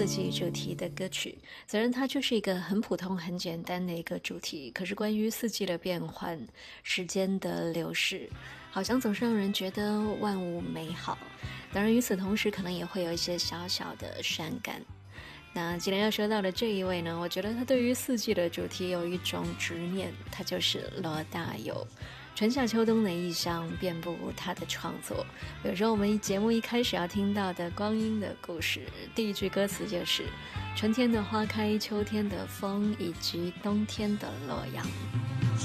四季主题的歌曲。虽然它就是一个很普通很简单的一个主题，可是关于四季的变换，时间的流逝，好像总是让人觉得万物美好。当然与此同时可能也会有一些小小的伤感。那今天要说到的这一位呢，我觉得他对于四季的主题有一种执念，他就是罗大佑。春夏秋冬的意象遍布他的创作。比如说我们节目一开始要听到的《光阴的故事》，第一句歌词就是春天的花开，秋天的风，以及冬天的洛阳。